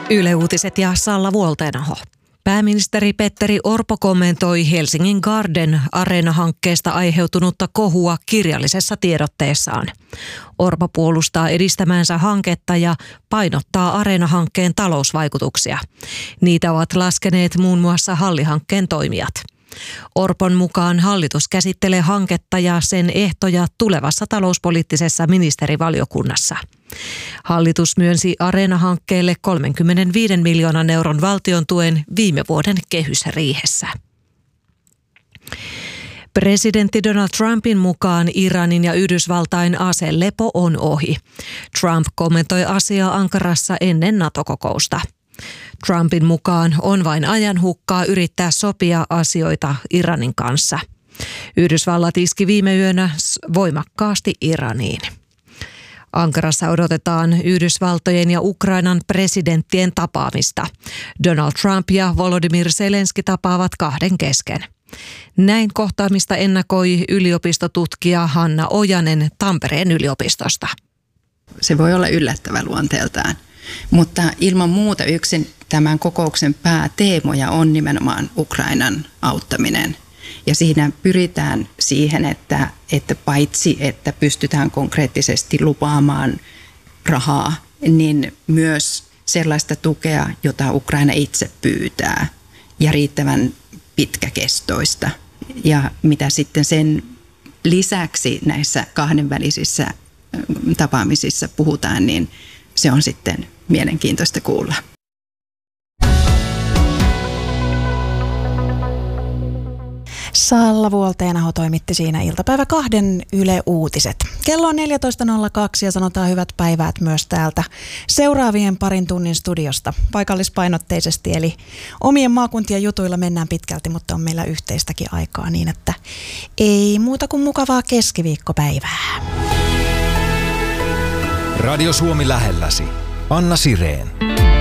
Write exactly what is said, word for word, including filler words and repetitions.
Yle Uutiset ja Salla Vuolteenaho. Pääministeri Petteri Orpo kommentoi Helsingin Garden Arena-hankkeesta aiheutunutta kohua kirjallisessa tiedotteessaan. Orpo puolustaa edistämänsä hanketta ja painottaa Areena-hankkeen talousvaikutuksia. Niitä ovat laskeneet muun muassa Halli-hankkeen toimijat. Orpon mukaan hallitus käsittelee hanketta ja sen ehtoja tulevassa talouspoliittisessa ministerivaliokunnassa. Hallitus myönsi Areena-hankkeelle kolmekymmentäviisi miljoonan euron valtion tuen viime vuoden kehysriihessä. Presidentti Donald Trumpin mukaan Iranin ja Yhdysvaltain aselepo on ohi. Trump kommentoi asiaa Ankarassa ennen NATO-kokousta. Trumpin mukaan on vain ajanhukkaa yrittää sopia asioita Iranin kanssa. Yhdysvallat iski viime yönä voimakkaasti Iraniin. Ankarassa odotetaan Yhdysvaltojen ja Ukrainan presidenttien tapaamista. Donald Trump ja Volodymyr Zelenski tapaavat kahden kesken. Näin kohtaamista ennakoi yliopistotutkija Hanna Ojanen Tampereen yliopistosta. Se voi olla yllättävä luonteeltaan, mutta ilman muuta yksi tämän kokouksen pääteemoja on nimenomaan Ukrainan auttaminen. Ja siinä pyritään siihen, että, että paitsi että pystytään konkreettisesti lupaamaan rahaa, niin myös sellaista tukea, jota Ukraina itse pyytää ja riittävän pitkäkestoista. Ja mitä sitten sen lisäksi näissä kahdenvälisissä tapaamisissa puhutaan, niin se on sitten mielenkiintoista kuulla. Salla Vuolteenaho toimitti siinä iltapäivä kahden Yle Uutiset. Kello on neljätoista nolla kaksi ja sanotaan hyvät päivät myös täältä seuraavien parin tunnin studiosta paikallispainotteisesti. Eli omien maakuntien jutuilla mennään pitkälti, mutta on meillä yhteistäkin aikaa niin, että ei muuta kuin mukavaa keskiviikkopäivää. Radio Suomi lähelläsi. Anna Sireen.